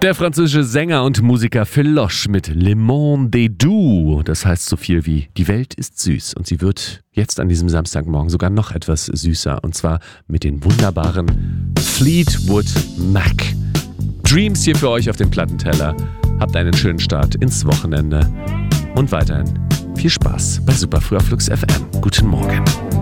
Der französische Sänger und Musiker Feloche mit Le Monde est doux. Das heißt so viel wie die Welt ist süß. Und sie wird jetzt an diesem Samstagmorgen sogar noch etwas süßer. Und zwar mit den wunderbaren Fleetwood Mac. Dreams hier für euch auf dem Plattenteller. Habt einen schönen Start ins Wochenende. Und weiterhin viel Spaß bei Superfrüh auf Flux FM. Guten Morgen.